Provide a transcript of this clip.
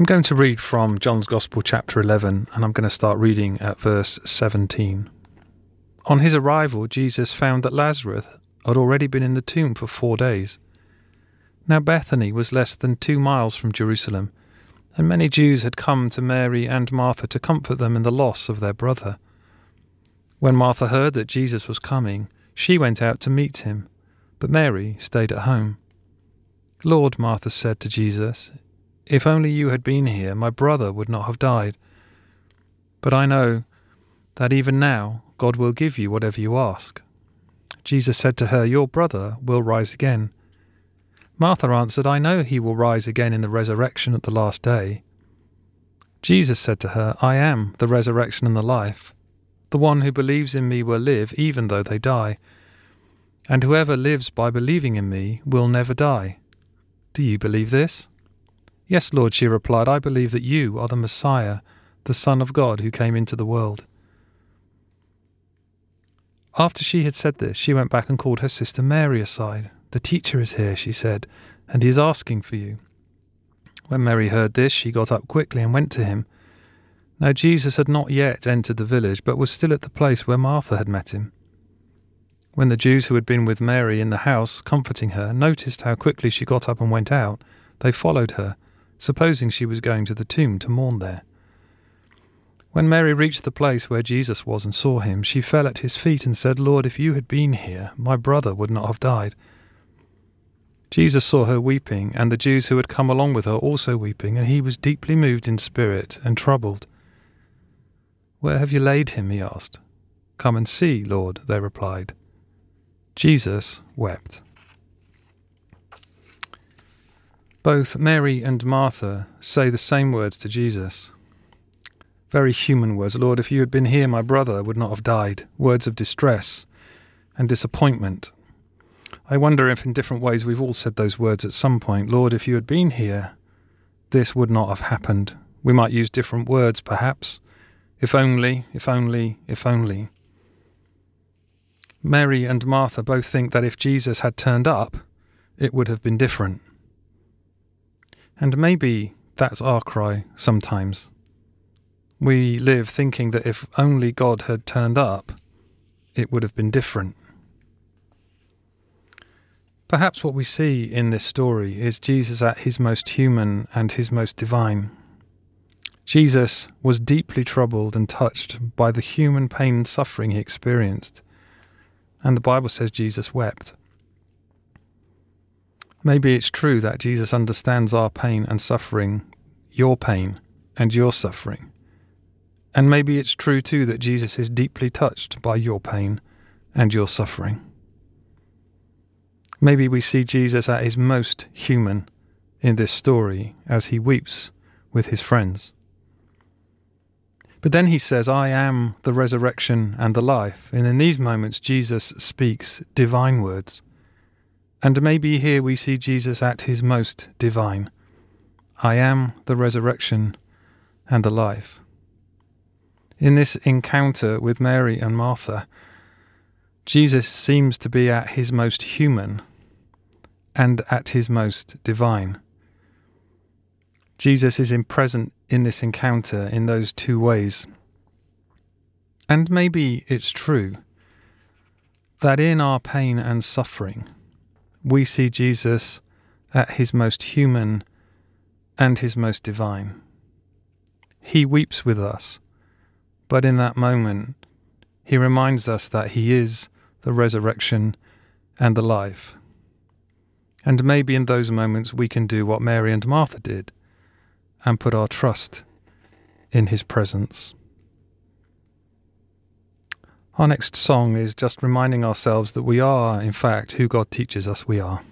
I'm going to read from John's Gospel chapter 11, and I'm going to start reading at verse 17. On his arrival, Jesus found that Lazarus had already been in the tomb for 4 days. Now Bethany was less than 2 miles from Jerusalem, and many Jews had come to Mary and Martha to comfort them in the loss of their brother. When Martha heard that Jesus was coming, she went out to meet him, but Mary stayed at home. "Lord," Martha said to Jesus, "if only you had been here, my brother would not have died. But I know that even now God will give you whatever you ask." Jesus said to her, "Your brother will rise again." Martha answered, "I know he will rise again in the resurrection at the last day." Jesus said to her, "I am the resurrection and the life. The one who believes in me will live even though they die. And whoever lives by believing in me will never die. Do you believe this?" "Yes, Lord," she replied, "I believe that you are the Messiah, the Son of God who came into the world." After she had said this, she went back and called her sister Mary aside. "The teacher is here," she said, "and he is asking for you." When Mary heard this, she got up quickly and went to him. Now Jesus had not yet entered the village, but was still at the place where Martha had met him. When the Jews who had been with Mary in the house, comforting her, noticed how quickly she got up and went out, they followed her, supposing she was going to the tomb to mourn there. When Mary reached the place where Jesus was and saw him, she fell at his feet and said, "Lord, if you had been here, my brother would not have died." Jesus saw her weeping, and the Jews who had come along with her also weeping, and he was deeply moved in spirit and troubled. "Where have you laid him?" he asked. "Come and see, Lord," they replied. Jesus wept. Both Mary and Martha say the same words to Jesus. Very human words. "Lord, if you had been here, my brother would not have died." Words of distress and disappointment. I wonder if in different ways we've all said those words at some point. "Lord, if you had been here, this would not have happened." We might use different words, perhaps. If only, if only, if only. Mary and Martha both think that if Jesus had turned up, it would have been different. And maybe that's our cry sometimes. We live thinking that if only God had turned up, it would have been different. Perhaps what we see in this story is Jesus at his most human and his most divine. Jesus was deeply troubled and touched by the human pain and suffering he experienced, and the Bible says Jesus wept. Maybe it's true that Jesus understands our pain and suffering, your pain and your suffering. And maybe it's true too that Jesus is deeply touched by your pain and your suffering. Maybe we see Jesus at his most human in this story as he weeps with his friends. But then he says, "I am the resurrection and the life." And in these moments, Jesus speaks divine words. And maybe here we see Jesus at his most divine. "I am the resurrection and the life." In this encounter with Mary and Martha, Jesus seems to be at his most human and at his most divine. Jesus is present in this encounter in those two ways. And maybe it's true that in our pain and suffering, we see Jesus at his most human and his most divine. He weeps with us, but in that moment, he reminds us that he is the resurrection and the life. And maybe in those moments we can do what Mary and Martha did and put our trust in his presence. Our next song is just reminding ourselves that we are, in fact, who God teaches us we are.